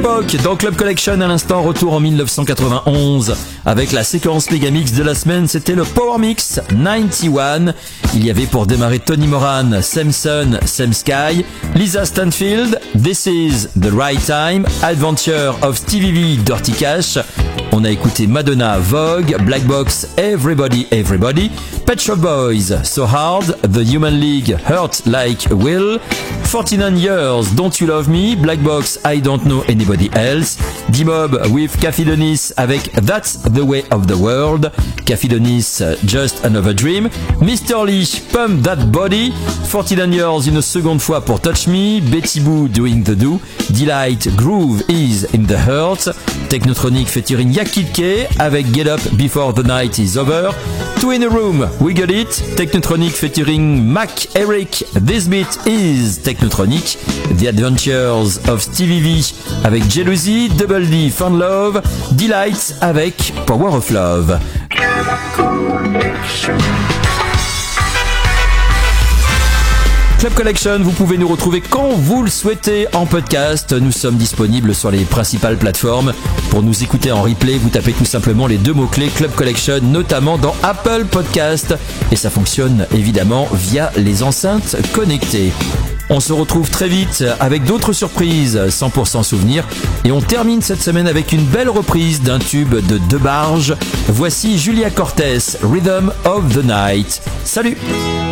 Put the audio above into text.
époque. Dans Club Collection, à l'instant, retour en 1991. Avec la séquence Megamix de la semaine, c'était le Power Mix 91. Il y avait pour démarrer Tony Moran, Same Sun, Same Sky, Lisa Stanfield, This Is The Right Time, Adventure of Stevie V, Dirty Cash. On a écouté Madonna, Vogue, Black Box, Everybody, Everybody, Pet Shop Boys, So Hard, The Human League, Hurt Like a Will, 49 Years, Don't You Love Me, Black Box, I Don't Know Anybody Else, D-Mob with Cathy Dennis avec That's the Way of the World, Cathy Dennis, Just Another Dream, Mr. Lee, Pump That Body, 49 Years une seconde fois pour Touch Me, Betty Boo Doing the Do, Delight, Groove Is in the Hurt, Technotronic featuring Yakilke avec Get Up Before the Night is Over, Two in a Room, Wiggle It, Technotronic featuring Mac Eric, This Beat is Technotronic, The Adventures of Stevie V avec Jealousy, Double D, Fun Love, Delight avec Power of Love. Club Collection, vous pouvez nous retrouver quand vous le souhaitez en podcast. Nous sommes disponibles sur les principales plateformes. Pour nous écouter en replay, vous tapez tout simplement les deux mots-clés Club Collection, notamment dans Apple Podcast. Et ça fonctionne évidemment via les enceintes connectées. On se retrouve très vite avec d'autres surprises 100% souvenirs. Et on termine cette semaine avec une belle reprise d'un tube de DeBarge. Voici Julia Cortez, Rhythm of the Night. Salut!